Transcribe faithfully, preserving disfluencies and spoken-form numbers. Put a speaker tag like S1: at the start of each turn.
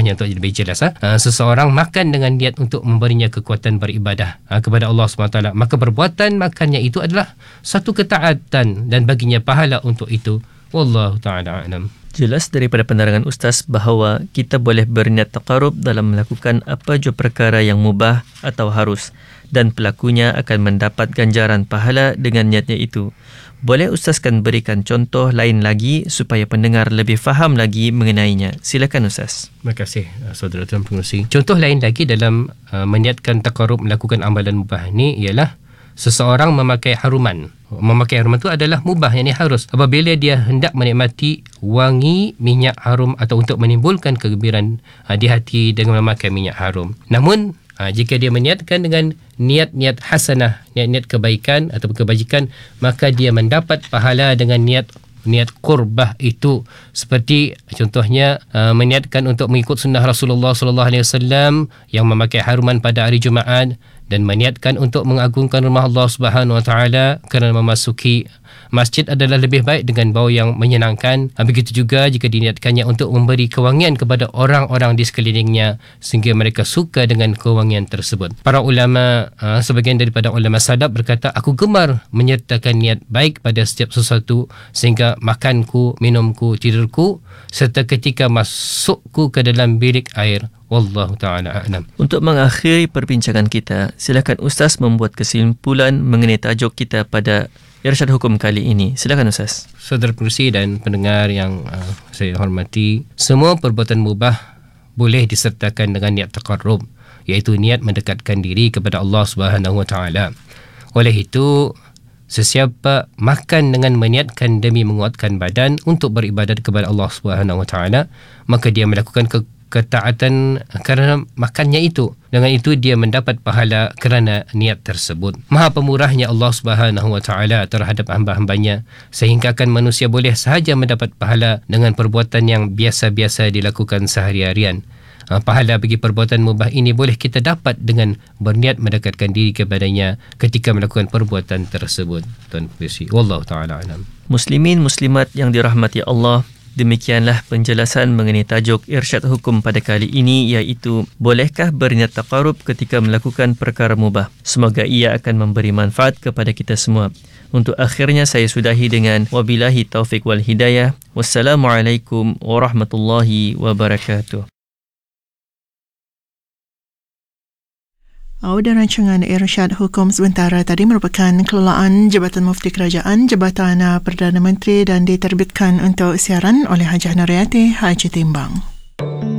S1: contohnya untuk lebih jelas, ha? uh, seseorang makan dengan niat untuk memberinya kekuatan beribadah uh, kepada Allah subhanahu wa taala, maka perbuatan makannya itu adalah satu ketaatan dan baginya pahala untuk itu. Wallahu ta'ala a'lam.
S2: Jelas daripada penerangan Ustaz bahawa kita boleh berniat taqarrub dalam melakukan apa jua perkara yang mubah atau harus, dan pelakunya akan mendapat ganjaran pahala dengan niatnya itu. Boleh Ustazkan berikan contoh lain lagi supaya pendengar lebih faham lagi mengenainya? Silakan Ustaz.
S1: Terima kasih saudara tuan pengerusi. Contoh lain lagi dalam uh, meniatkan taqarrub melakukan amalan mubah ni ialah seseorang memakai haruman. Memakai haruman itu adalah mubah, yang ini harus. Apabila dia hendak menikmati wangi minyak harum atau untuk menimbulkan kegembiraan uh, di hati dengan memakai minyak harum. Namun uh, jika dia meniatkan dengan niat-niat hasanah, niat-niat kebaikan atau kebajikan, maka dia mendapat pahala dengan niat niat qurbah itu. Seperti contohnya uh, meniatkan untuk mengikut sunnah Rasulullah sallallahu alaihi wasallam yang memakai haruman pada hari Jumaat, dan meniatkan untuk mengagungkan rumah Allah Subhanahu wa taala kerana memasuki masjid adalah lebih baik dengan bau yang menyenangkan. Begitu juga jika diniatkannya untuk memberi kewangian kepada orang-orang di sekelilingnya sehingga mereka suka dengan kewangian tersebut. Para ulama, sebagian daripada ulama salaf berkata, aku gemar menyertakan niat baik pada setiap sesuatu sehingga makanku, minumku, tidurku serta ketika masukku ke dalam bilik air. Wallahu ta'ala a'lam.
S2: Untuk mengakhiri perbincangan kita, silakan Ustaz membuat kesimpulan mengenai tajuk kita pada Irsyad Hukum kali ini. Silakan Ustaz.
S1: Saudara pengerusi dan pendengar yang uh, saya hormati, semua perbuatan mubah boleh disertakan dengan niat taqarrub, iaitu niat mendekatkan diri kepada Allah Subhanahu wa taala. Oleh itu, sesiapa makan dengan meniatkan demi menguatkan badan untuk beribadat kepada Allah Subhanahu wa taala, maka dia melakukan ke ketaatan kerana makannya itu. Dengan itu dia mendapat pahala kerana niat tersebut. Maha pemurahnya Allah Subhanahu wa taala terhadap hamba-hambanya, sehinggakan manusia boleh sahaja mendapat pahala dengan perbuatan yang biasa-biasa dilakukan sehari-harian. Pahala bagi perbuatan mubah ini boleh kita dapat dengan berniat mendekatkan diri kepadanya ketika melakukan perbuatan tersebut. Tuan Puisi, wallahu taala alam.
S2: Muslimin muslimat yang dirahmati Allah, demikianlah penjelasan mengenai tajuk Irsyad Hukum pada kali ini, iaitu bolehkah berniat taqarrub ketika melakukan perkara mubah. Semoga ia akan memberi manfaat kepada kita semua. Untuk akhirnya saya sudahi dengan wabillahi taufik wal hidayah. Wassalamualaikum warahmatullahi wabarakatuh.
S3: Audio rancangan Irsyad Hukum sementara tadi merupakan kelolaan Jabatan Mufti Kerajaan, Jabatan Perdana Menteri dan diterbitkan untuk siaran oleh Hajah Nuriyati Haji Timbang.